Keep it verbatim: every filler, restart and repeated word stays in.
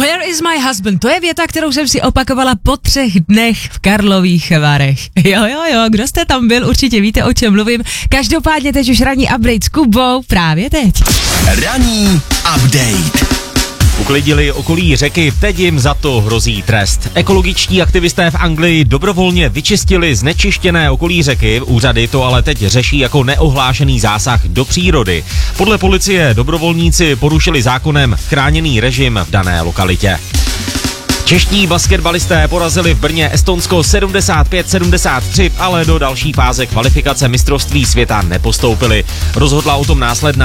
Where is my husband? To je věta, kterou jsem si opakovala po třech dnech v Karlových Varech. Jo, jo, jo, kdo jste tam byl, určitě víte, o čem mluvím. Každopádně teď už ranní update s Kubou právě teď. Ranní update. Uklidili okolí řeky, teď jim za to hrozí trest. Ekologičtí aktivisté v Anglii dobrovolně vyčistili znečištěné okolí řeky, úřady to ale teď řeší jako neohlášený zásah do přírody. Podle policie dobrovolníci porušili zákonem chráněný režim v dané lokalitě. Čeští basketbalisté porazili v Brně Estonsko sedmdesát pět sedmdesát tři, ale do další fáze kvalifikace mistrovství světa nepostoupili. Rozhodla o tom následná